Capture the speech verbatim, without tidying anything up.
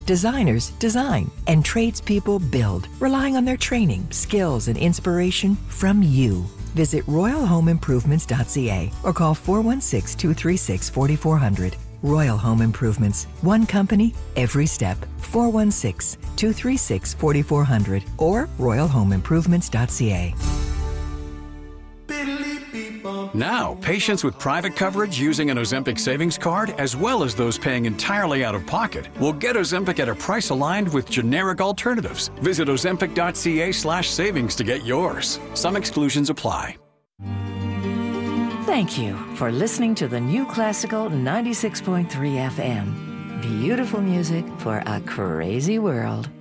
Designers design, and tradespeople build, relying on their training, skills, and inspiration from you. Visit royal home improvements dot c a or call four one six, two three six, four four zero zero. Royal Home Improvements. One company, every step. four one six, two three six, four four zero zero or royal home improvements dot c a. Now, patients with private coverage using an Ozempic savings card, as well as those paying entirely out of pocket, will get Ozempic at a price aligned with generic alternatives. Visit ozempic dot c a slash savings to get yours. Some exclusions apply. Thank you for listening to the New Classical ninety-six point three F M. Beautiful music for a crazy world.